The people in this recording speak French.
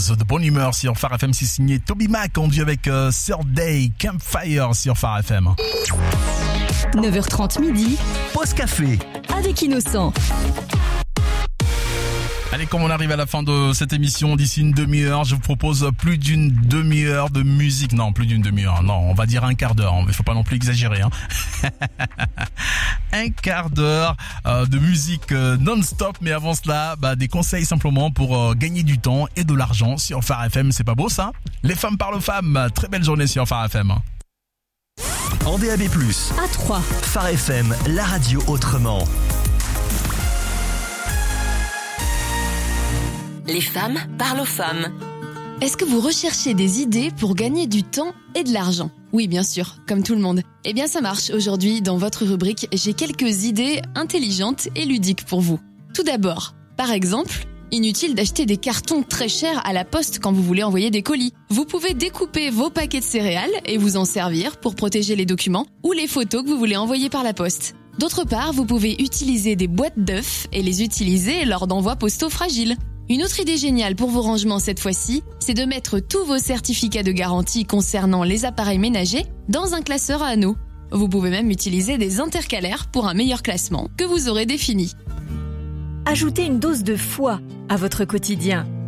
dose de bonne humeur sur Phare FM. C'est signé Toby Mac, on dit avec Third Day Campfire sur Phare FM. 9h30 midi. Pause café. Avec Innocent. Allez, comme on arrive à la fin de cette émission, d'ici une demi-heure, je vous propose plus d'une demi-heure de musique. Non, plus d'une demi-heure. Non, on va dire un quart d'heure. Il faut pas non plus exagérer. Un quart d'heure de musique non-stop. Mais avant cela, des conseils simplement pour gagner du temps et de l'argent sur Phare FM. C'est pas beau ça? Les femmes parlent aux femmes. Très belle journée sur Phare FM. En DAB+, À 3. Phare FM, la radio autrement. Les femmes parlent aux femmes. Est-ce que vous recherchez des idées pour gagner du temps et de l'argent? Oui, bien sûr, comme tout le monde. Eh bien, ça marche. Aujourd'hui, dans votre rubrique, j'ai quelques idées intelligentes et ludiques pour vous. Tout d'abord, par exemple, inutile d'acheter des cartons très chers à la poste quand vous voulez envoyer des colis. Vous pouvez découper vos paquets de céréales et vous en servir pour protéger les documents ou les photos que vous voulez envoyer par la poste. D'autre part, vous pouvez utiliser des boîtes d'œufs et les utiliser lors d'envois postaux fragiles. Une autre idée géniale pour vos rangements cette fois-ci, c'est de mettre tous vos certificats de garantie concernant les appareils ménagers dans un classeur à anneaux. Vous pouvez même utiliser des intercalaires pour un meilleur classement que vous aurez défini. Ajoutez une dose de foi à votre quotidien.